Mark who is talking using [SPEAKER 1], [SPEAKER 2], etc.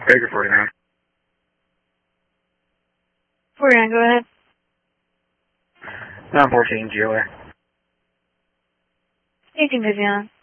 [SPEAKER 1] Baker 49.
[SPEAKER 2] 49, go ahead.
[SPEAKER 1] 914 GOA.
[SPEAKER 2] 18 Vivian.